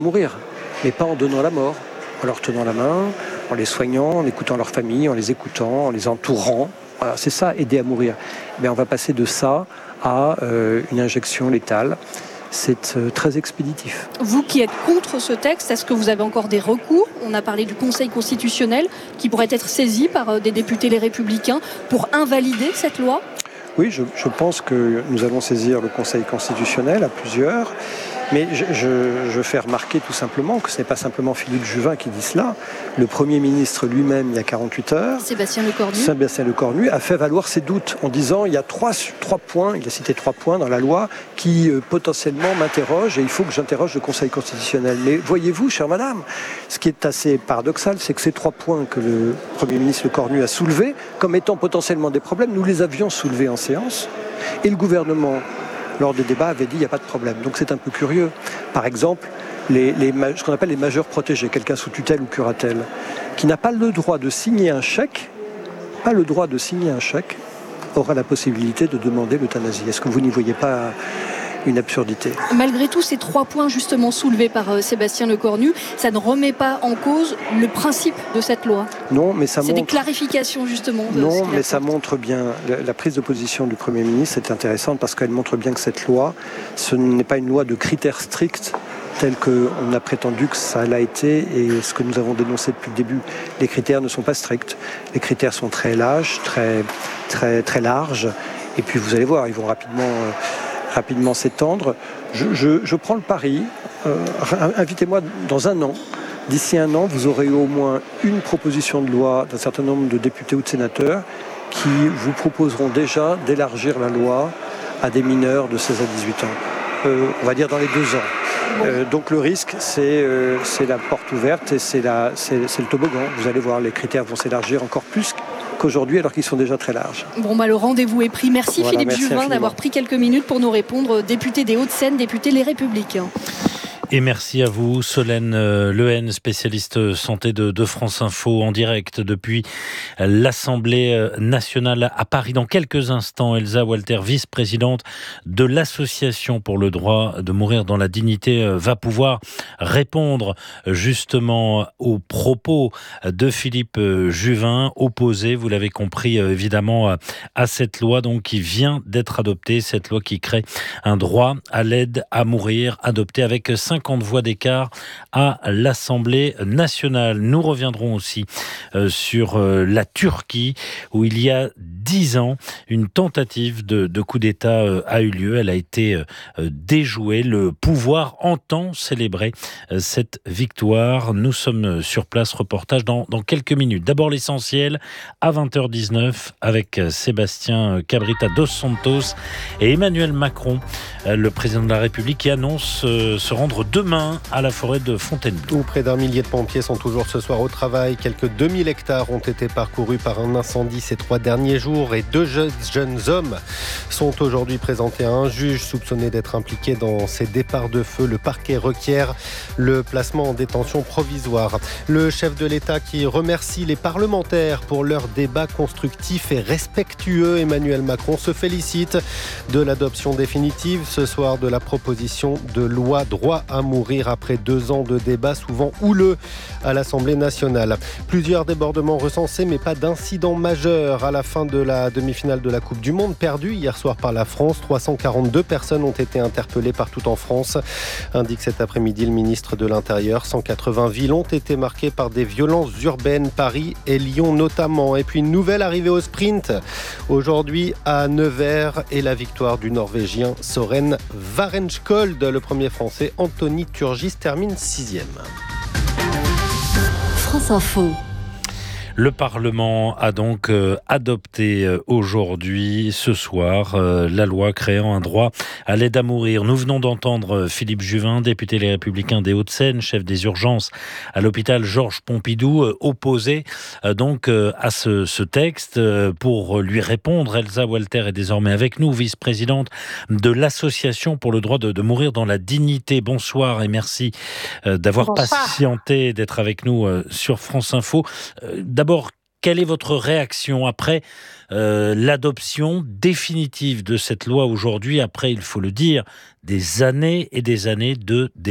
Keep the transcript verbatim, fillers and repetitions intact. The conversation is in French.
mourir, mais pas en donnant la mort, en leur tenant la main, en les soignant, en écoutant leur famille, en les écoutant, en les entourant. Voilà, c'est ça, aider à mourir. Mais on va passer de ça à euh, une injection létale. C'est euh, très expéditif. Vous qui êtes contre ce texte, est-ce que vous avez encore des recours ? On a parlé du Conseil constitutionnel qui pourrait être saisi par euh, des députés Les Républicains pour invalider cette loi ? Oui, je, je pense que nous allons saisir le Conseil constitutionnel à plusieurs. Mais je, je, je fais remarquer tout simplement que ce n'est pas simplement Philippe Juvin qui dit cela. Le Premier ministre lui-même, il y a quarante-huit heures, Sébastien Lecornu, Sébastien Lecornu a fait valoir ses doutes en disant il y a trois, trois points, il a cité trois points dans la loi qui euh, potentiellement m'interrogent et il faut que j'interroge le Conseil constitutionnel. Mais voyez-vous, chère madame, ce qui est assez paradoxal, c'est que ces trois points que le Premier ministre Lecornu a soulevés comme étant potentiellement des problèmes, nous les avions soulevés en séance et le gouvernement, lors des débats, avait dit il n'y a pas de problème. Donc c'est un peu curieux. Par exemple, les, les, ce qu'on appelle les majeurs protégés, quelqu'un sous tutelle ou curatelle, qui n'a pas le droit de signer un chèque, pas le droit de signer un chèque, aura la possibilité de demander l'euthanasie. Est-ce que vous n'y voyez pas une absurdité ? Malgré tout, ces trois points justement soulevés par euh, Sébastien Lecornu, ça ne remet pas en cause le principe de cette loi. Non, mais ça C'est montre... des clarifications justement. De non, ce mais ça montre bien... La, la prise de position du Premier ministre est intéressante parce qu'elle montre bien que cette loi, ce n'est pas une loi de critères stricts tel qu'on a prétendu que ça l'a été et ce que nous avons dénoncé depuis le début. Les critères ne sont pas stricts. Les critères sont très larges, très, très, très larges. Et puis vous allez voir, ils vont rapidement... Euh, rapidement s'étendre. Je, je, je prends le pari, euh, invitez-moi dans un an. D'ici un an, vous aurez au moins une proposition de loi d'un certain nombre de députés ou de sénateurs qui vous proposeront déjà d'élargir la loi à des mineurs de seize à dix-huit ans. Euh, on va dire dans les deux ans. Euh, donc le risque, c'est, euh, c'est la porte ouverte et c'est, la, c'est, c'est le toboggan. Vous allez voir, les critères vont s'élargir encore plus qu'aujourd'hui, alors qu'ils sont déjà très larges. Bon, bah, le rendez-vous est pris. Merci voilà, Philippe merci Juvin d'avoir pris quelques minutes pour nous répondre. Député des Hauts-de-Seine, député Les Républicains. Et merci à vous, Solène Lehen, spécialiste santé de, de France Info, en direct depuis l'Assemblée nationale à Paris. Dans quelques instants, Elsa Walter, vice-présidente de l'Association pour le droit de mourir dans la dignité, va pouvoir répondre justement aux propos de Philippe Juvin, opposé, vous l'avez compris évidemment, à cette loi donc, qui vient d'être adoptée, cette loi qui crée un droit à l'aide à mourir, adoptée avec cinquante voix d'écart à l'Assemblée nationale. Nous reviendrons aussi euh, sur euh, la Turquie, où il y a dix ans, une tentative de, de coup d'État euh, a eu lieu. Elle a été euh, déjouée. Le pouvoir entend célébrer euh, cette victoire. Nous sommes sur place, reportage dans, dans quelques minutes. D'abord l'essentiel, à vingt heures dix-neuf, avec Sébastien Cabrita dos Santos et Emmanuel Macron, euh, le président de la République, qui annonce euh, se rendre demain à la forêt de Fontainebleau. Où près d'un millier de pompiers sont toujours ce soir au travail. Quelques deux mille hectares ont été parcourus par un incendie ces trois derniers jours et deux jeunes, jeunes hommes sont aujourd'hui présentés à un juge soupçonné d'être impliqué dans ces départs de feu. Le parquet requiert le placement en détention provisoire. Le chef de l'État qui remercie les parlementaires pour leur débat constructif et respectueux. Emmanuel Macron se félicite de l'adoption définitive ce soir de la proposition de loi droit à mourir après deux ans de débats souvent houleux à l'Assemblée nationale. Plusieurs débordements recensés, mais pas d'incident majeur à la fin de la demi-finale de la Coupe du Monde, perdue hier soir par la France. trois cent quarante-deux personnes ont été interpellées partout en France, indique cet après-midi le ministre de l'Intérieur. cent quatre-vingts villes ont été marquées par des violences urbaines, Paris et Lyon notamment. Et puis une nouvelle arrivée au sprint aujourd'hui à Nevers et la victoire du Norvégien Søren Varenskold. Le premier français, Anthony Turgis, termine sixième. France Info. Le Parlement a donc euh, adopté euh, aujourd'hui, ce soir, euh, la loi créant un droit à l'aide à mourir. Nous venons d'entendre euh, Philippe Juvin, député Les Républicains des Hauts-de-Seine, chef des urgences à l'hôpital Georges Pompidou, euh, opposé euh, donc euh, à ce, ce texte. Euh, pour lui répondre, Elsa Walter est désormais avec nous, vice-présidente de l'Association pour le droit de, de mourir dans la dignité. Bonsoir et merci euh, d'avoir Bonsoir. patienté, d'être avec nous euh, sur France Info. Euh, D'abord, quelle est votre réaction après euh, l'adoption définitive de cette loi aujourd'hui, après, il faut le dire, des années et des années de débats ?